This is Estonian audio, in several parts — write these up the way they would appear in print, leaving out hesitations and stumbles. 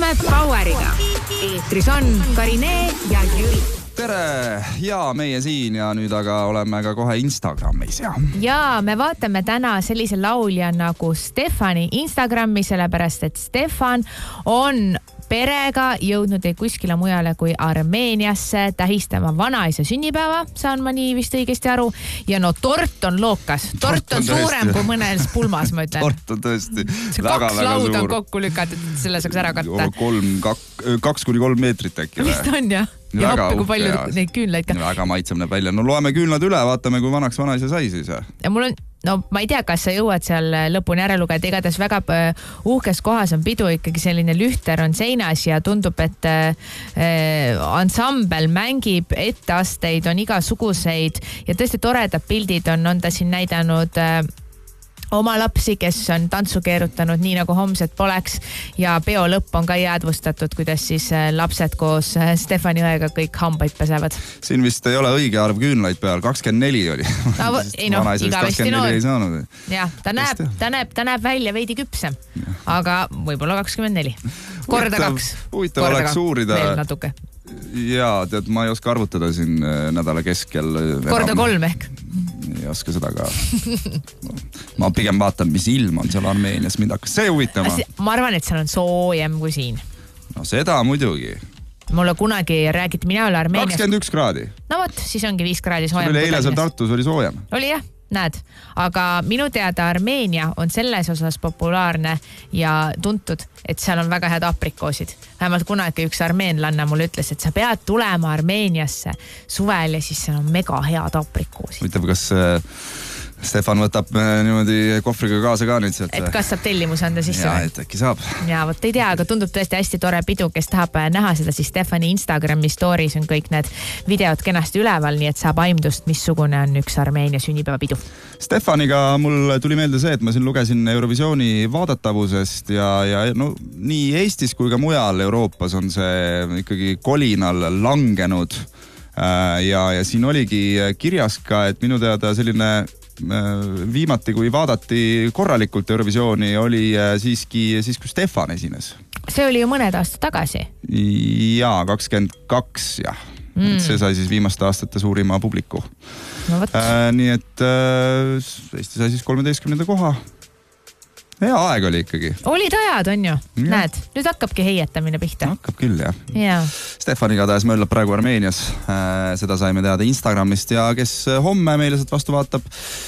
tuleb Poweriga. Eetris on Karine ja Jüri. Tere! Ja meie siin ja nüüd aga oleme ka kohe Instagramis. Ja me vaatame täna sellise laulja nagu Stefani Instagrami, sellepärast et Stefan on perega jõudnud ei kuskile mujale kui Armeeniasse tähistama vanaisa sünnipäeva, saan ma nii vist õigesti aru. Ja no tort on lookas. Tort on suurem kui mõnes pulmas, ma ütlen. Tort on tõesti väga laud on kokku lükatud, et selle saaks ära katta. 2-3 meetrit äkki. Vist on jah. Ja hoppi, kui palju neid küünlaid ka. Väga maitseb näeb välja. No loeme küünlad üle, vaatame, kui vanaks vanaisa sai siis. Ja mul on, no ma ei tea, kas sa jõuad seal lõpuni ära lugeda, igatahes väga uhkes kohas on pidu, ikkagi selline lühter on seinas ja tundub, et ansambel mängib, etteasteid on igasuguseid ja tõesti toredad pildid on ta siin näidanud oma lapsi, kes on tantsu keerutanud nii nagu homset poleks ja peo lõpp on ka jäädvustatud, kuidas siis lapsed koos Stefani õega kõik hambaid pesevad. Siin vist ei ole õige arv küünlaid peal, 24 oli. Ei noh, igavesti noor. Jah, ta näeb välja veidi küpsem, aga võib-olla 24. Korda 2. Huvitav oleks uurida. Veel natuke. Jaa, tead, ma ei oska arvutada siin nädala keskel. Korda 3 ehk. Ei oska seda ka. Ma pigem vaatan, mis ilm on seal Armeenias, mind hakkas see huvitama. Ma arvan, et seal on soojem kui siin. No seda muidugi. Mulle kunagi räägiti, mina ole Armeenias. 21 kraadi. No võt, siis ongi 5 kraadi soojem. Oli eile seal Tartus oli soojem. Oli jah, näed. Aga minu teada Armeenia on selles osas populaarne ja tuntud, et seal on väga head aprikoosid. Vähemalt kunagi üks armeenlanna mulle ütles, et sa pead tulema Armeeniasse suvel ja siis seal on mega head aprikoosid. Võitab, kas Stefan võtab niimoodi kohvriga kaasa ka nüüd sealt? Et kas saab tellimus anda sisse? Jaa, et äkki saab. Jaa, võt ei tea, aga tundub tõesti hästi tore pidu, kes tahab näha seda, siis Stefani Instagrami stories on kõik need videod kenasti üleval, nii et saab aimdust, missugune on üks Armeenia sünnipäeva pidu. Stefaniga mul tuli meelde see, et ma siin lugesin Eurovisiooni vaadatavusest ja no, nii Eestis kui ka mujal Euroopas on see ikkagi kolinal langenud ja siin oligi kirjas ka, et minu teada selline viimati, kui vaadati korralikult Eurovisiooni, oli siiski siis, kui Stefan esines. See oli ju mõned aastad tagasi. Jaa, 22, jah. See sai siis viimaste aastate suurima publiku. No võt. Nii et Eesti sai siis 13. koha. Hea aeg oli ikkagi. Olid ajad, on ju? Näed, nüüd hakkabki heietamine pihta. Hakkab küll, jah. Ja. Stefan igatahes möllab praegu Armeenias. Seda saime teada Instagramist ja kes homme meile sealt vastu vaatab,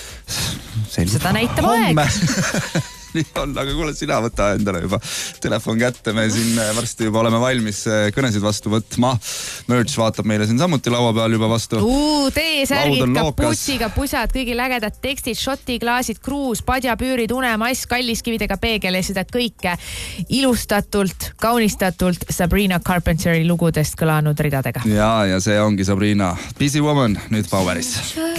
seda näitab aeg. Nii on, aga kuule, sina võta endale juba telefon kätte. Me siin varsti juba oleme valmis kõnesid vastu võtma. Merch vaatab meile siin samuti laua peal juba vastu. Teesärgid, kaputsiga, pusad, kõigil ägedad tekstid, šotiklaasid, kruus, padjapüürid, unemass, kalliskividega peegel ja seda kõike ilustatult, kaunistatult Sabrina Carpenteri lugudest kõlanud ridadega. Ja see ongi Sabrina. Busy Woman, nüüd Poweris.